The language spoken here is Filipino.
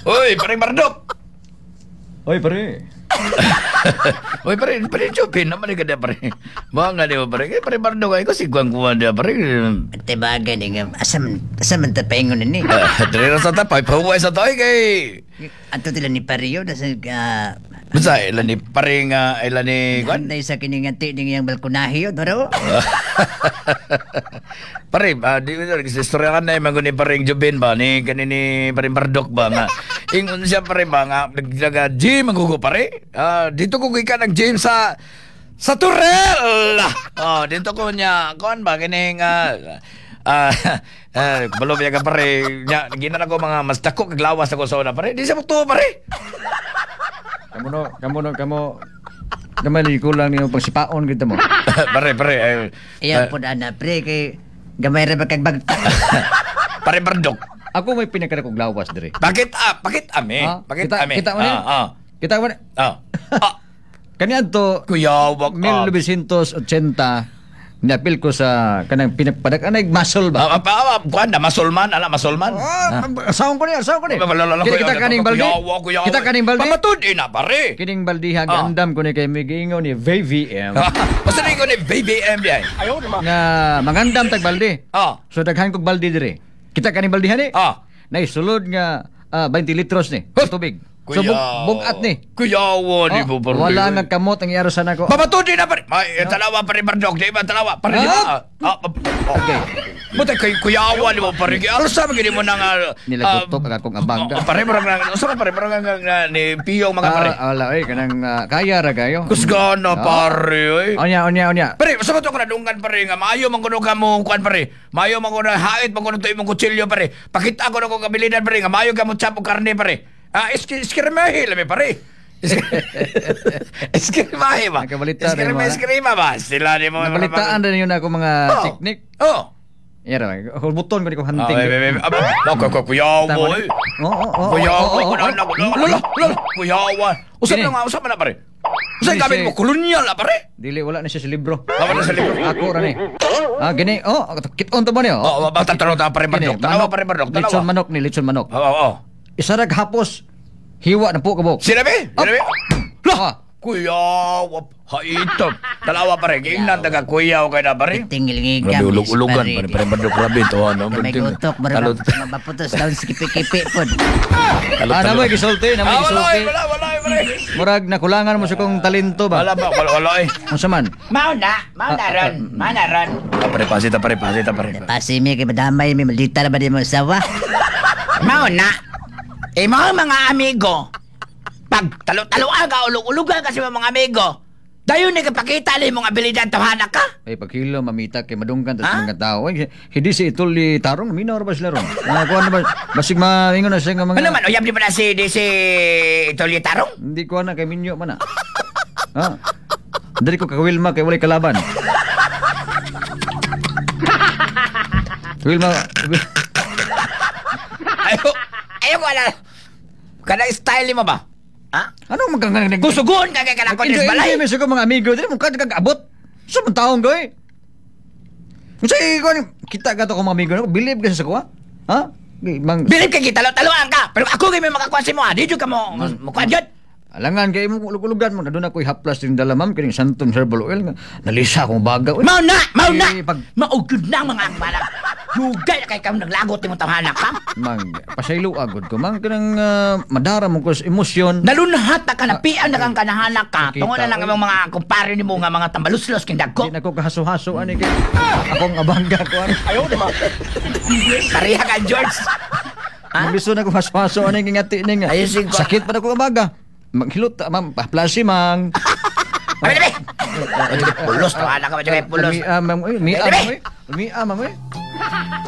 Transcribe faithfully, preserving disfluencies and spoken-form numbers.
Uy, paring Bardok. Oy, pare. Uy, pare, pare, Jupin, naman ka na, pare. Mga nga di ba, pare? Kaya pare Bardok, ay ko si Guang Kuwan dia, pare. At tibaga ni nga, asam, asam ang tapaingon ni. Ah, Dari rasa tapay, pahuway sa toy kay... Ato tila ni Pario, nasa, uh, Basta, ilan ni paring, uh, ilan ni... Kuwan? na isa kininganti ni yang balkonahi yun, baro. Pare, uh, di ko istorya ka na, yung ni paring Jupin ba, ni kanini paring Bardok ba, nga. Ingon siya pare ba, nga, nag-gym, ang gugo pare. Ah, dito ko ka nag-gym sa... Sa Turel! Oh, dito ko niya, kuan ba, kining... Uh, Ah, uh, balo biya ka pare, nya ginan ako mga mas dako kag lawas ako sa una pare. Di sa mo pare. Kamu no, kamu no, kamu gamay ni kulang niyo pagsipaon kita mo. Pare, pare. Ay, Iya po na pre, kay gamay ra ba kag bagta. pare Bardok. Ako may pinakara kog lawas dire. Bakit ah, bakit ame? Ah, Bakit kita- ame? kita mo ni? Ah, ah. Kita mo Ah. ah. kani adto Kuya, wag ah. nineteen eighty niapil ko sa kanang pinagpadak anay muscle ba? Ah, pa, kuan na masulman, ala masulman. Ah, asaon ko ni, asaon ko ni. Balala Kita, kita kaning baldi. Kuya, kuya. Kita kaning baldi. Pamatud ina pare. Kining baldiha Ah. gandam ko ni kay migingon ni V V M. Basta ni ko ni baby M di ay. nga mangandam tag baldi. Ah. So daghan kog baldi dire. Kita kaning baldiha ni. Ah. Nay sulod nga ah, twenty litros ni. Tubig. So bug, bugat ni. Kuya, wa di Oh, mo pare. wala nga kamot ang iyaro sana ko. Pamatudi na pare. May talawa pare Bardok, di ba talawa? Pare di ba? Ah, okay. Buta kay kuyawa di mo pare. Alos sa magini mo nang Nilagutok ang akong abangga. Pare marang nang usa pare marang nang ni piyong mga pare. Ah, wala eh kanang ah, kaya ra kayo. Kusgana pare oy. Onya, onya, onya. Pare, sa to ko na dunggan pare nga maayo man kuno ka mo kuan pare. Maayo man kuno hait man kuno to imong kutsilyo pare. Pakita ko na ko kabilidad pare nga maayo ka mo chap og karne pare. Ah, iski iskirmahe lami pare. Iskirmahe ba? Nakabalita rin mo, Iskirmahe, ha? iskirma ba? Sila ni mo. Nabalitaan din yun ako mga Oh. teknik. Oh. Yara, hulbuton ko ni ko Ah, hunting. bebe, bebe. Aba, ko ko kuyaw Tama mo. na. Oo, oo, oo. Kuyaw oo, mo, oo, kuno oo. na kuno. Lolo, lolo, kuyaw. Usap Kini. na nga, usap na pare. Usay Kini gamit si- mo kolonyal la pare. Dili, wala na siya sa libro. Wala na sa libro. Ako ra ni. Ah, gini. Oh, kiton to mo niyo. Oh, ba tatalo ta pare Gini, Bardok. Tanawa pare Bardok, Litson tanawa. manok ni, litson manok. Oo, oo. Isarag hapos. Hiwa na po kabok. Sinabi? Up. Sinabi? Ah, Kuyaw, haitop. Talawa pare, giingnan taga kuyaw kay na pare. Tingil ngi Grabe ulog-ulogan pare pare Bardok grabe to ano. May gutok, baro mabaputos daw sa kipi-kipi po. ah, namoy gisulti, namoy Ah, wala, gisulti. eh, wala, wala, eh, pare. Murag nakulangan mo sa kong talento ba? Wala ba, wala, wala eh. Unsa man? Mao na, mao na ron, mao na ron. Ah, pare, pasita pare, pasita pare. Pasimi kay madamay, may maldita na ba di mo sawa? Mao na. Eh, mga mga amigo, pag talo-talo aga, ulog-ulugan kasi mga amigo, dayon ni kapakita ni mong abilidad tawhana ka. Ay paghilo mamita kay madunggan tas Ha? mga tao. Ay, hindi si ituli tarong minor ba sila ron? Mga kuan na ba basig maingon na siya nga mga Ano man, uyab di ba na si, di si Itolio Tarong? hindi ko na kay minyo man na. Ha? Dali ko kawilma kay walay kalaban. Wilma, Ayo, ayo ko ala. Kada style mo ba? Ha? ano magkang Kusugon ka kay kana ko Hindi, des balay. hindi, may sugo mga amigo. Dili mo ka kag-abot. Sa mga taong gawin. Kasi, kung kita ka to kung mga amigo na, believe ka sa kuha. Ha? Gi- Mang, Bilib kay talo-taloan ka. Pero ako kay may makakuha si mo. ah. Di jud ka mo mo kwadjot. alangan kayo mo ulug-ulugan mo. Nadun ako'y haplas din dala, ma'am. Kining Santom Herbal Oil. nga. Nalisa akong baga. Uy, Mao na, mao na. Eh, pag- Maugod na ang mga akbala. Dugay kay kam naglagot imong tawhana ka. Mang, pasaylo agod ko. Mang, kanang ah, madara mo ko sa emosyon. Nalunhat na kanapian na kang kanahana ka. Nakita Tungod na lang ko. ang mga kumpare nimo nga mga tambaluslos king dagko. Hindi na ko kahaso-haso. Ano kay akong abangga ko. Ano? Ayaw di ba? Kariha ka George. Ha? Mabiso na ko haso-haso. Ano yung ngati na nga. Ayun, sige. Sakit pa na ko abaga. Maghilot, ma'am. Paplasi, mang. Abi abi. Pulos to ana ka ba jay pulos. Mi, ah, ma'am. Uy, mi, ah, Dali. ma'am. Uy. Mi, ah, ma'am. Uy.